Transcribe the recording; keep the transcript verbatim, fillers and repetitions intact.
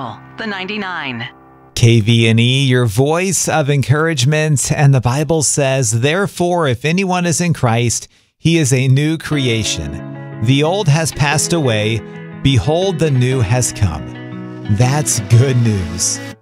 Channel, the ninety-nine. K V N E, your voice of encouragement. And the Bible says, therefore, if anyone is in Christ, he is a new creation. The old has passed away. Behold, the new has come. That's good news.